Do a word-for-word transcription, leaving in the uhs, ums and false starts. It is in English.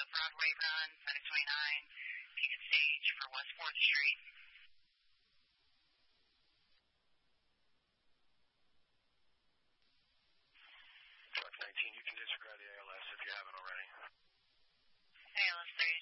Broadway run, side of twenty-nine, painted stage for West fourth Street.